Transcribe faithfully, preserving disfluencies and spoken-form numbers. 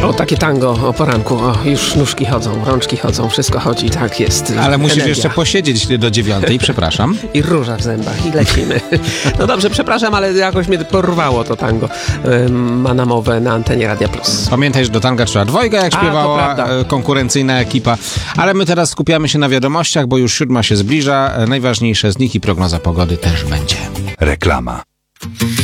O, takie tango o poranku. O, już nóżki chodzą, rączki chodzą, wszystko chodzi, tak jest. Ale musisz Energia. jeszcze posiedzieć do dziewiątej, przepraszam. I róża w zębach i lecimy. No dobrze, przepraszam, ale jakoś mnie porwało to tango. Ma namowę na antenie Radia Plus. Pamiętaj, że do tanga trzeba dwojga, jak A, śpiewała konkurencyjna ekipa. Ale my teraz skupiamy się na wiadomościach, bo już siódma się zbliża. Najważniejsze z nich i prognoza pogody też będzie. Reklama.